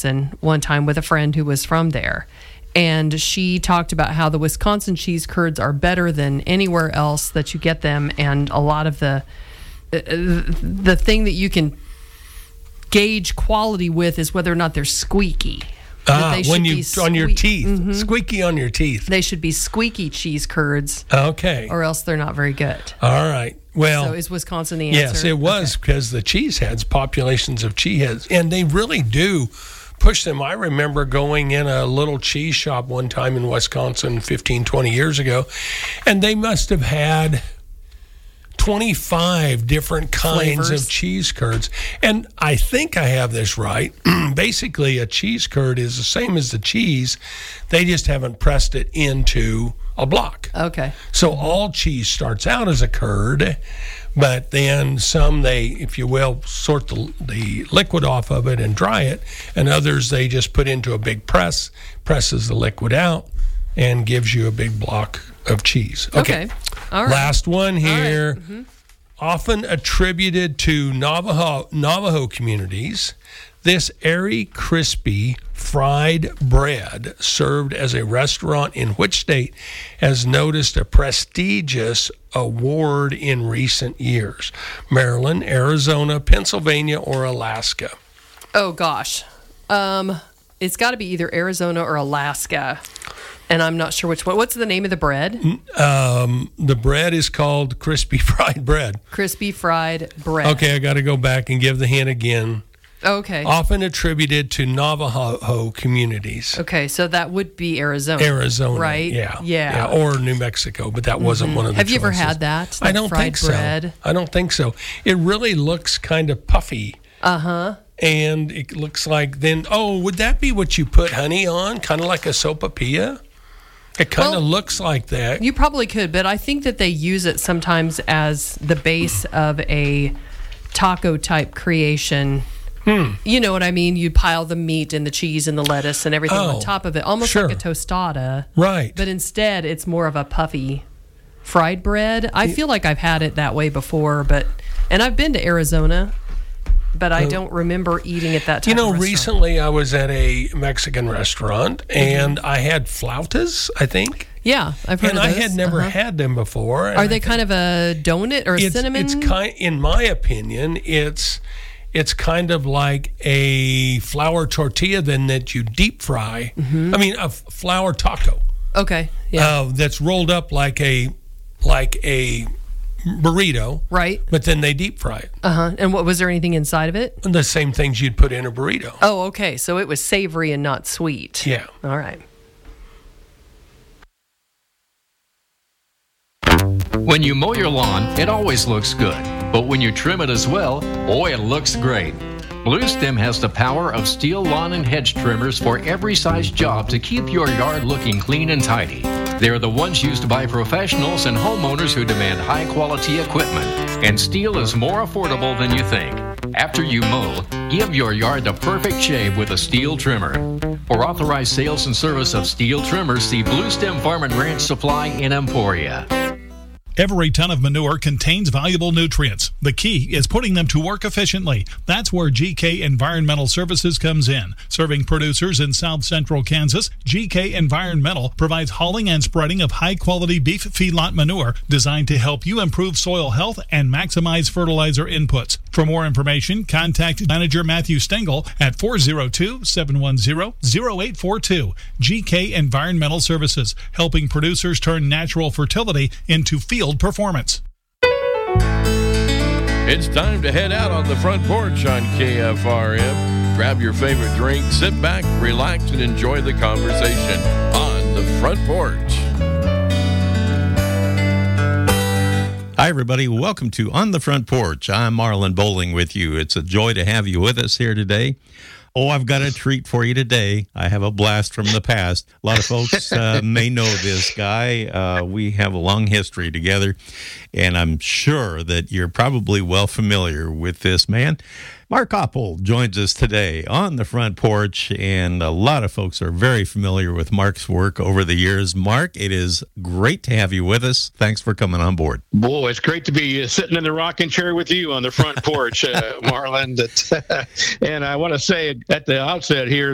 Wisconsin one time with a friend who was from there. And she talked about how the Wisconsin cheese curds are better than anywhere else that you get them. And a lot of the thing that you can gauge quality with is whether or not they're squeaky. When you on your teeth, squeaky on your teeth. They should be squeaky cheese curds. Okay. Or else they're not very good. All right. Well, so is Wisconsin the answer? Yes, it was, because the cheeseheads, populations of cheeseheads, and they really do push them. I remember going in a little cheese shop one time in Wisconsin 15, 20 years ago, and they must have had 25 different kinds of cheese curds. And I think I have this right. Basically, a cheese curd is the same as the cheese. They just haven't pressed it into a block. Okay. So all cheese starts out as a curd, but then some they, if you will, sort the liquid off of it and dry it, and others they just put into a big press, presses the liquid out, and gives you a big block of cheese. Okay. All right. Last one here. Right. Mm-hmm. Often attributed to Navajo communities, this airy, crispy, fried bread served as a restaurant in which state has noticed a prestigious award in recent years? Maryland, Arizona, Pennsylvania, or Alaska? Oh, gosh. It's got to be either Arizona or Alaska. And I'm not sure which one. What's the name of the bread? The bread is called crispy fried bread. Crispy fried bread. Okay, I got to go back and give the hint again. Okay. Often attributed to Navajo communities. Okay, so that would be Arizona. Arizona, right? Yeah. Or New Mexico, but that wasn't one of the Have you ever choices. had that? I don't think so. Bread? I don't think so. It really looks kind of puffy. Uh-huh. And it looks like then, would that be what you put honey on? Kind of like a sopapilla? It kind of looks like that. You probably could, but I think that they use it sometimes as the base of a taco-type creation. You know what I mean? You pile the meat and the cheese and the lettuce and everything on top of it, almost like a tostada. Right. But instead, it's more of a puffy fried bread. I feel like I've had it that way before, and I've been to Arizona, but I don't remember eating at that time. Recently I was at a Mexican restaurant, and I had flautas, I think. Yeah, I've heard of those. And I had never had them before. Are they kind of a donut or a cinnamon? It's in my opinion, it's kind of like a flour tortilla then that you deep fry. I mean, a flour taco. Okay. Yeah. That's rolled up like a burrito. Right. But then they deep fry it. And what was there anything inside of it? The same things you'd put in a burrito. Oh, okay. So it was savory and not sweet. Yeah. All right. When you mow your lawn, it always looks good. But when you trim it as well, it looks great. Blue Stem has the power of steel lawn and hedge trimmers for every size job to keep your yard looking clean and tidy. They're the ones used by professionals and homeowners who demand high-quality equipment. And steel is more affordable than you think. After you mow, give your yard the perfect shave with a steel trimmer. For authorized sales and service of steel trimmers, see Blue Stem Farm and Ranch Supply in Emporia. Every ton of manure contains valuable nutrients. The key is putting them to work efficiently. That's where GK Environmental Services comes in. Serving producers in South Central Kansas, GK Environmental provides hauling and spreading of high-quality beef feedlot manure designed to help you improve soil health and maximize fertilizer inputs. For more information, contact Manager Matthew Stengel at 402-710-0842. GK Environmental Services, helping producers turn natural fertility into field performance. It's time to head out on the front porch on KFRM. Grab your favorite drink, sit back, relax, and enjoy the conversation on the front porch. Hi, everybody. Welcome to On the Front Porch. I'm Marlon Bowling with you. It's a joy to have you with us here today. I've got a treat for you today. I have a blast from the past. A lot of folks may know this guy. We have a long history together, and I'm sure that you're probably well familiar with this man. Mark Oppold joins us today on the front porch, and a lot of folks are very familiar with Mark's work over the years. Mark, it is great to have you with us. Thanks for coming on board. Boy, it's great to be sitting in the rocking chair with you on the front porch, Marlon. And I want to say at the outset here